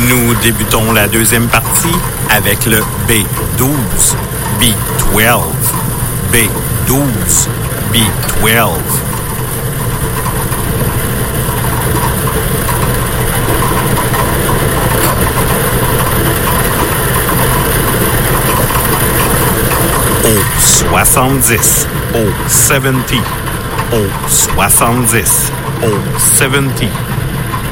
Nous débutons la deuxième partie avec le B12, B12, B12, B12. Au 70, au 70, au 70, au 70.